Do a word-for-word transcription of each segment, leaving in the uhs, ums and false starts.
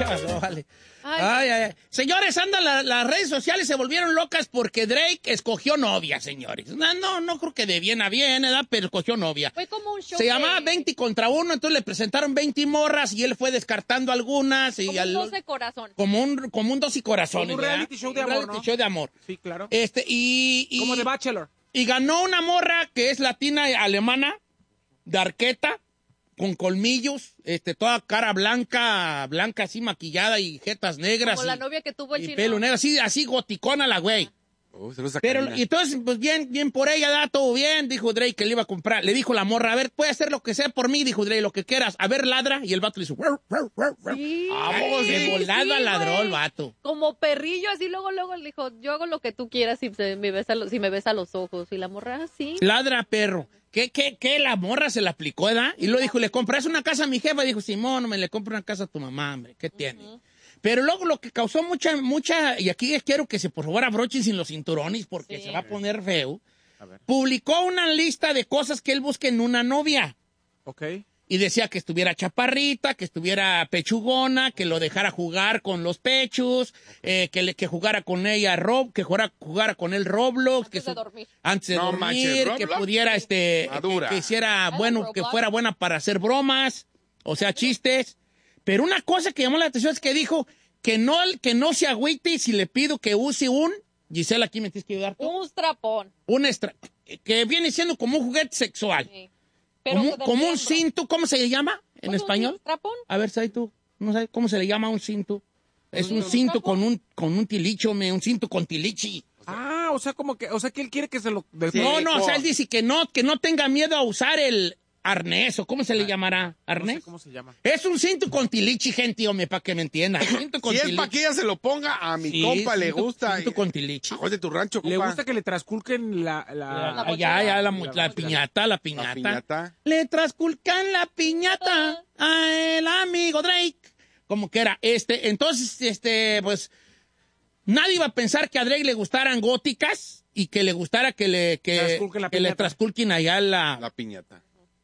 pasó? Vale. Ay, ay, ay. Señores, andan la, las redes sociales se volvieron locas porque Drake escogió novia, señores. No, no, no creo que de bien a bien, ¿verdad? Pero escogió novia. Fue como un show. Se de... llamaba veinte contra uno, entonces le presentaron veinte morras y él fue descartando algunas. Y como al, un doce corazón. Como un, como un doce corazones. Como un reality show de un amor, reality ¿no? show de amor. Sí, claro. Este, y, y, como The Bachelor. Y ganó una morra que es latina alemana, de arqueta, con colmillos, este, toda cara blanca, blanca así maquillada y jetas negras. Como y, la novia que tuvo el y chino. pelo negro, así, así goticona la güey. Oh, se lo saca Pero, Karina. y entonces, pues bien, bien por ella, da todo bien, dijo Drake que le iba a comprar. Le dijo la morra, a ver, puede hacer lo que sea por mí, dijo Drake, lo que quieras. A ver, ladra, y el vato le hizo, "Ruar, ruar, ruar, ruar". Sí, Vamos, sí, de volada sí, ladró güey. el vato. Como perrillo, así luego, luego le dijo, yo hago lo que tú quieras si se me besa, lo- si me besa los ojos. Y la morra así. Ladra, perro. ¿Qué, qué, qué? La morra se la aplicó, ¿verdad? Y luego dijo, ¿le compras una casa a mi jefa? Dijo, Simón, me le compro una casa a tu mamá, hombre. ¿Qué tiene? Uh-huh. Pero luego lo que causó mucha, mucha, y aquí quiero que se por favor abrochen sin los cinturones porque Sí. se va a poner feo. A ver. Publicó una lista de cosas que él busca en una novia. Ok. Y decía que estuviera chaparrita, que estuviera pechugona, que lo dejara jugar con los pechos, eh, que, le, que jugara con ella, Rob, que jugara, jugara con él Roblox. Antes que de dormir. Antes de No dormir, manches, que ¿Roblox? pudiera, este, Madura. que, que hiciera Ah, bueno, Roblox. que fuera buena para hacer bromas, o sea, chistes. Pero una cosa que llamó la atención es que dijo que no, que no se agüite si le pido que use un, Gisela, aquí me tienes que ayudar tú, Un strapón. un extra, que viene siendo como un juguete sexual. Sí. Pero Como, de como un miembro. cinto, ¿cómo se le llama en Pues, español? Un strapón. A ver, ¿sabes tú? No sé cómo se le llama a un cinto. Es un cinto con un con un tilicho, me, un cinto con tilichi. Ah, o sea, como que, o sea, que él quiere que se lo... Sí. No, no, o sea, él con- dice que no, que no tenga miedo a usar el arnés, o ¿cómo se le llamará? No ¿Arnés? sé cómo se llama. Es un cinto con tilichi, gente, hombre, para que me entiendan. Cinto con Si es tilichi. para que ella se lo ponga, a mi Sí, compa le cinto- gusta. Cinto con tilichi. Aguante tu rancho, compa. Le gusta que le transculquen la... la... Ah, ya, ya, la, la- la piñata, la La piñata. piñata. Le trasculcan la piñata a el amigo Drake. Como que era este. Entonces, este, pues, nadie iba a pensar que a Drake le gustaran góticas y que le gustara que le, que, Trasculquen la que le piñata. trasculquen allá la... La piñata.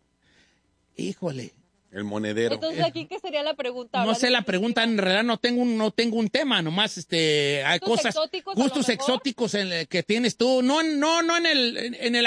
Híjole. El monedero. Entonces, aquí, ¿qué sería la pregunta? No Habla sé de- la pregunta, en realidad no tengo un, no tengo un tema, nomás este, hay ¿Gustos cosas, exóticos, a lo gustos mejor? exóticos en el que tienes tú. No, no, no en el, en el